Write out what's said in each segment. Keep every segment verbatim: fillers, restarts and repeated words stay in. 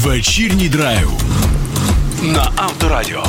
Вечірній драйв на Авторадіо.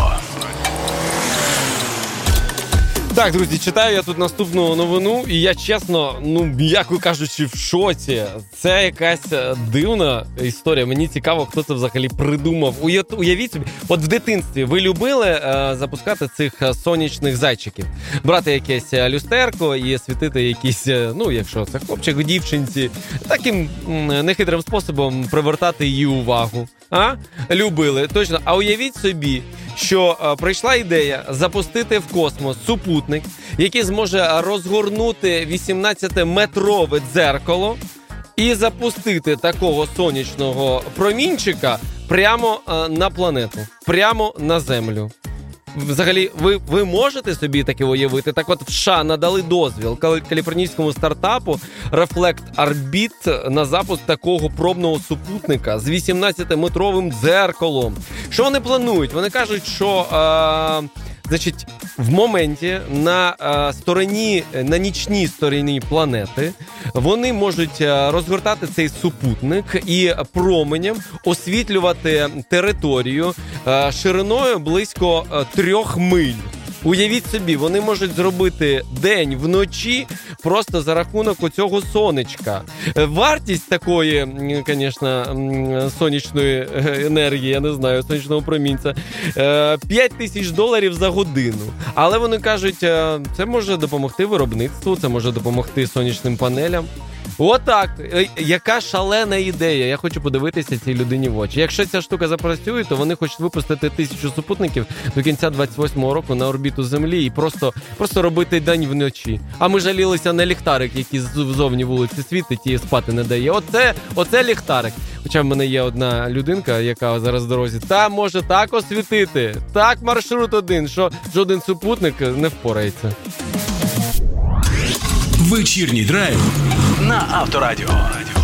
Так, друзі, читаю я тут наступну новину, і я чесно, ну, м'яко кажучи, в шоці. Це якась дивна історія. Мені цікаво, хто це взагалі придумав. Уявіть собі, от в дитинстві ви любили е, запускати цих сонячних зайчиків. Брати якесь люстерко і світити якісь, ну, якщо це хлопчик, дівчинці, таким м, нехитрим способом привертати її увагу. А? Любили, точно. А уявіть собі, що е, прийшла ідея запустити в космос супутник, який зможе розгорнути вісімнадцятиметрове дзеркало і запустити такого сонячного промінчика прямо е, на планету, прямо на Землю. Взагалі, ви, ви можете собі таке уявити? Так от в США надали дозвіл каліфорнійському стартапу Reflect Orbit на запуск такого пробного супутника з вісімнадцятиметровим дзеркалом. Що вони планують? Вони кажуть, що е, значить, в моменті на е, стороні, на нічній стороні планети вони можуть розгортати цей супутник і променем освітлювати територію е, шириною близько е, трьох миль. Уявіть собі, вони можуть зробити день вночі просто за рахунок оцього сонечка. Вартість такої, звісно, сонячної енергії, я не знаю, сонячного промінця, п'ять тисяч доларів за годину. Але вони кажуть, це може допомогти виробництву, це може допомогти сонячним панелям. Отак. Яка шалена ідея. Я хочу подивитися цій людині в очі. Якщо ця штука запрацює, то вони хочуть випустити тисячу супутників до кінця двадцять восьмого року на орбіту Землі і просто, просто робити день вночі. А ми жалілися на ліхтарик, який ззовні вулиці світить і спати не дає. Оце, оце ліхтарик. Хоча в мене є одна людинка, яка зараз в дорозі, та може так освітити, так маршрут один, що жоден супутник не впорається. Вечірній драйв на Авторадіо.